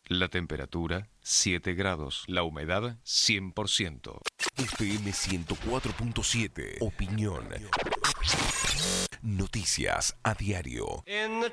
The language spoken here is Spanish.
La temperatura 7 grados. La humedad 100%. FM 104.7. Opinión. Noticias a diario. In the